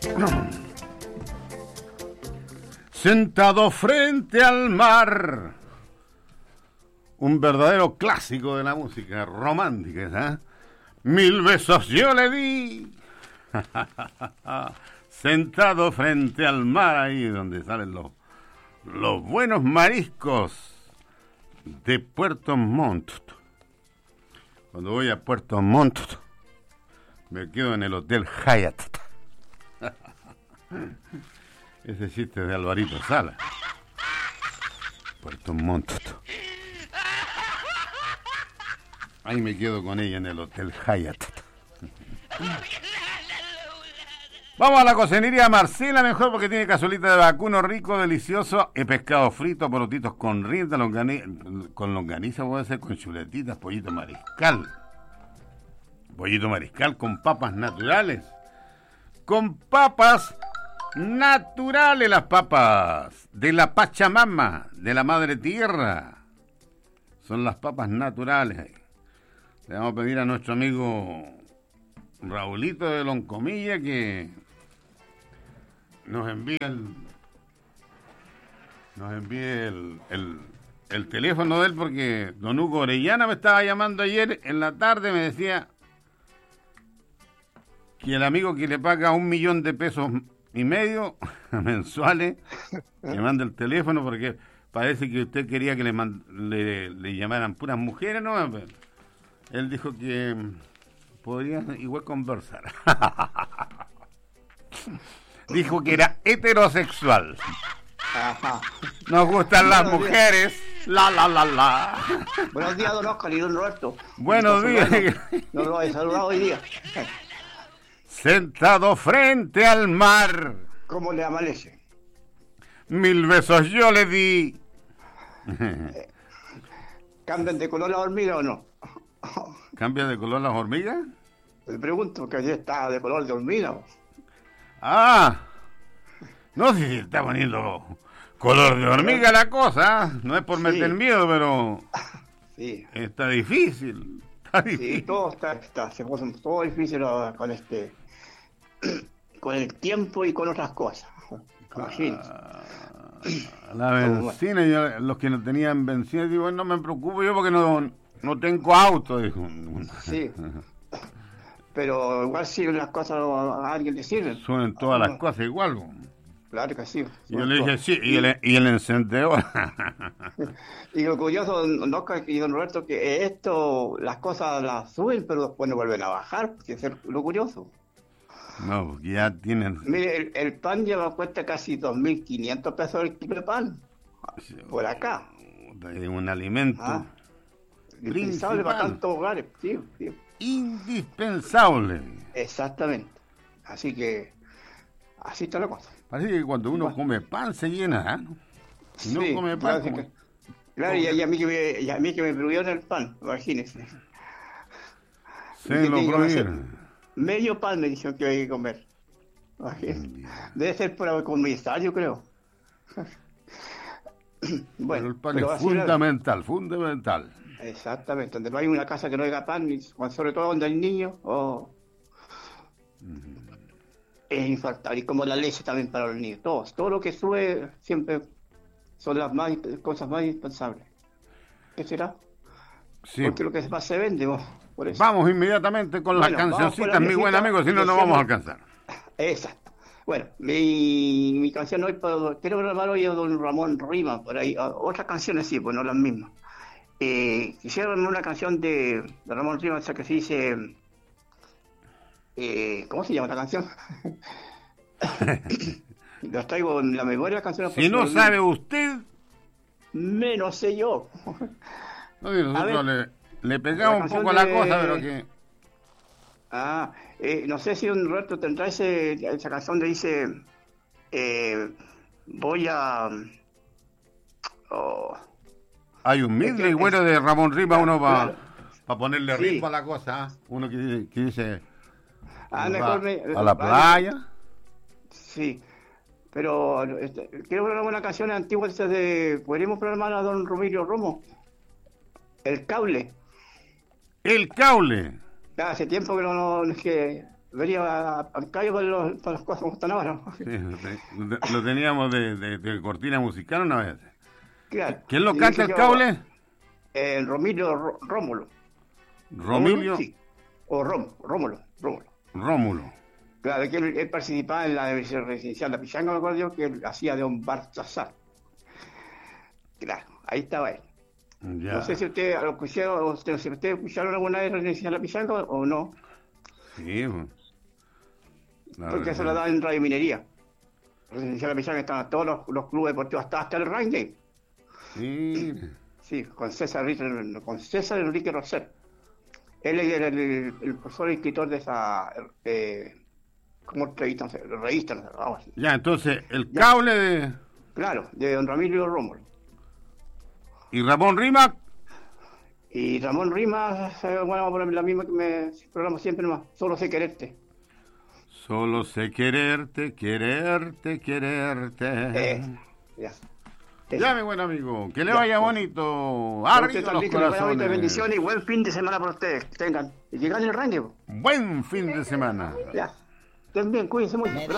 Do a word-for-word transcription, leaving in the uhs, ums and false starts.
Sentado frente al mar, un verdadero clásico de la música romántica, ¿eh? Mil besos yo le di, sentado frente al mar, ahí donde salen los, los buenos mariscos de Puerto Montt. Cuando voy a Puerto Montt, me quedo en el Hotel Hyatt. Ese chiste de Alvarito Sala. Puerto Montt. Ahí me quedo con ella en el Hotel Hyatt. Vamos a la cocinería Marcela, mejor porque tiene cazuelita de vacuno rico, delicioso, y pescado frito, porotitos con rienda, longani- con longaniza, puede ser con chuletitas, pollito mariscal. Pollito mariscal con papas naturales. Con papas naturales, las papas de la Pachamama, de la Madre Tierra. Son las papas naturales. Le vamos a pedir a nuestro amigo Raulito de Loncomilla que nos envíe el, nos envíe el, el, el teléfono de él, porque don Hugo Orellana me estaba llamando ayer en la tarde, me decía que el amigo que le paga un millón de pesos y medio mensuales, que manda el teléfono, porque parece que usted quería que le, mand- le, le llamaran puras mujeres, ¿no? Él dijo que podrían igual conversar. Dijo que era heterosexual. Ajá. Nos gustan las Buenos mujeres. La, la, la, la. Buenos días, don Oscar y don Roberto. Buenos días. No lo he saludado hoy día. Sentado frente al mar, ¿Cómo le amanece? mil besos yo le di. ¿Cambian de color la hormiga o no? ¿Cambia de color las hormigas? Le pregunto, que ayer estaba de color de hormiga. Ah, no sé si está poniendo color de hormiga la cosa, ¿eh? No es por Sí. meter miedo, pero Sí, está difícil. Está sí, difícil. todo está, está, se puso todo difícil ahora con este, con el tiempo y con otras cosas. Imagínate. La benzina, yo, los que no tenían benzina, digo, no me preocupo yo porque no, no tengo auto, dijo. Sí. Pero igual si las cosas a alguien le sirven. Suenen todas las cosas igual. bo. Claro que sí. Y yo le dije, sí, y el, y el encendedor. Y lo curioso, don Oscar y don Roberto, que esto, las cosas las suben, pero después no vuelven a bajar, que es lo curioso. No, porque ya tienen... Mire, el, el pan lleva cuesta casi dos mil quinientos pesos el kilo de pan, por acá. Es un alimento Ah, indispensable para principal, tantos hogares, sí, sí, indispensable. exactamente. Así que, así está la cosa. Parece que cuando uno Bueno. come pan se llena, ¿eh? Si no Sí, come pan, claro, sí como- que- claro, y, y a mí que me, y a mí que me prohibieron el pan, imagínense. se que lo tengo que hacer- prohíben. Medio pan me dijeron que había que comer. Imagínense. Debe ser por comenzar, yo creo. Bueno, Pero el pan pero es así era. fundamental, fundamental. Exactamente, donde no hay una casa que no haya pan, y sobre todo donde hay niños, oh, es infaltable. Y como la leche también para los niños, todo, todo lo que sube siempre son las más, cosas más indispensables. ¿Qué será? Sí. Porque lo que más se vende, oh, por eso. Vamos inmediatamente con las Bueno, vamos cancioncitas, con la mi buen viejita, amigo, si no, no decíamos- vamos a alcanzar. Exacto. Bueno, mi, mi canción hoy, para- quiero grabar hoy a don Ramón Rima, por ahí, a- otras canciones sí, pues no las mismas. Eh, quisiera grabar una canción de, de Ramón Rima, esa que se dice, eh, ¿cómo se llama la canción? Los traigo en la memoria de la canción. Si no sabe usted, menos sé yo. no, y nosotros le, le pegamos la un canción poco a la de- cosa, pero que... Ah, eh, no sé si un rato tendrá ese, esa canción donde dice, eh, voy a... oh, Hay un Es midley que- bueno de Ramón Rima, uno para claro. ponerle Sí. ritmo a la cosa, ¿ah? Uno que, dice- que dice ah, va mejor me- a la vale. playa. Sí, pero este, quiero programar una canción antigua esa de... ¿Podríamos programar a don Romilio Romo? El cable. El caule. Ya, hace tiempo que no, no- es que venía al callo con, los, con las cosas como están ahora. Sí, lo, lo teníamos de, de, de cortina musical una vez. Claro. ¿Quién lo Y canta el dije yo, cable? Eh, Romilio Ro- Rómulo. Romilio Sí. O Rom, Rómulo, Rómulo. Rómulo. Claro, que él, él participaba en la residencial de Pichanga, me acuerdo yo, que él hacía de un Baltasar. Claro, ahí estaba él. Ya. No sé si ustedes lo escucharon, usted, si ustedes escucharon alguna vez residencial de Pichanga o no, Sí, pues. La porque eso verdad. lo da en Radio Minería. Residencial de Pichanga estaban todos los, los clubes deportivos, hasta, hasta el Rangay. Sí. Sí, con César, Ritter- con César Enrique Roser. Él era el, el, el profesor escritor de esa, eh, ¿cómo revista? No sé, revista, no sé, vamos. Ya, entonces, el Ya. cable de... Claro, de don Ramiro Rómulo. ¿Y Ramón Rimac? Y Ramón Rimas, eh, bueno, vamos a poner la misma que me programa siempre nomás, Solo sé quererte. Solo sé quererte, quererte, quererte. Eh, ya. Ya, mi buen amigo, que le Ya. vaya bonito. A Arriba usted los también, que le vaya bonito, corazones. bendiciones y buen fin de semana para ustedes. Que tengan. Y que ganen el ranking. Buen fin de semana. Ya. Estén bien, cuídense mucho.